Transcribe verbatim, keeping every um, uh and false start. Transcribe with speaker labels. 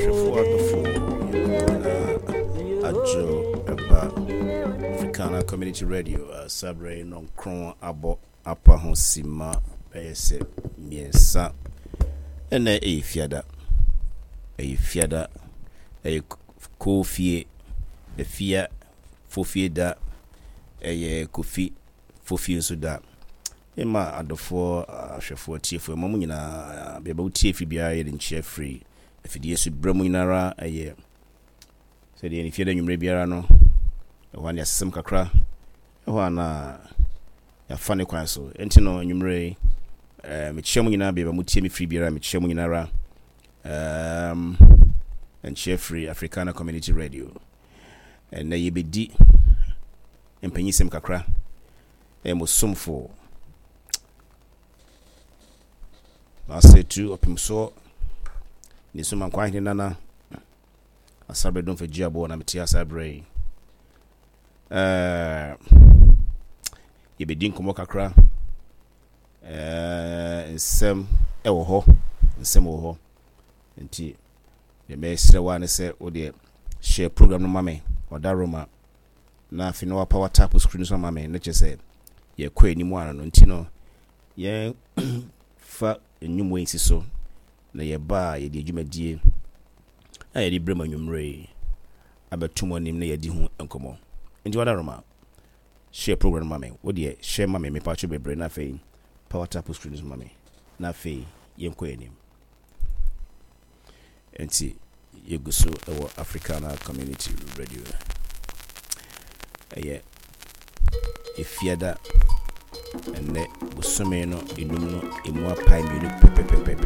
Speaker 1: Shefua before Ajo Eba Africana Community Radio, Sabre non Cron Abo Apa Honsima Bese Miesa Ene E Fiada E Fiada E Kofi E Fia Fofi da E Kofi Fofi Suda Ema adofo Shefua Tiefo Mamu nyina beba utie fi bia ye nche free afidie su bramu nyinara eye se de ni fieda nwumre biara no e ho an yasem kakra e ho ana ya fane kwan so enti no nwumre eh me chiamu nyina beba mutie me free biara me chiamu nyinara um nche free Africana Community Radio en na yebedi empanyisem kakra e mo somfo I say to opim so ni so man kwa nana asabre don fe jiabo na meti asabre eh ye be din komo kakra eh nsem e wo ho nsem wo ho nti ye me sire wa ne se o de share program no mame odaroma na afi no power tap screen so mame ne che ye kwa ni mu ano nti no ye fa enyumo ensi so na ye ba ye de adwumadie a ye de brema nwumre abetumo nim na ye di hu enkomo ndi wada roma share program mame wo de share mame me pa cho bebre na fe power tap screens mame na fe ye nko enim enti ye guso ewo Africana Community Radio eye efiada ene busome no enum no emu apai mi no pepepepe